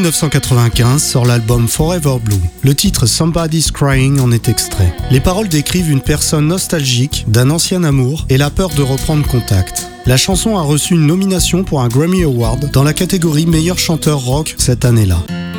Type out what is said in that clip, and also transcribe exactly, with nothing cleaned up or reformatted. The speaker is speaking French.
dix-neuf cent quatre-vingt-quinze sort l'album Forever Blue. Le titre Somebody's Crying en est extrait. Les paroles décrivent une personne nostalgique d'un ancien amour et la peur de reprendre contact. La chanson a reçu une nomination pour un Grammy Award dans la catégorie meilleur chanteur rock cette année-là.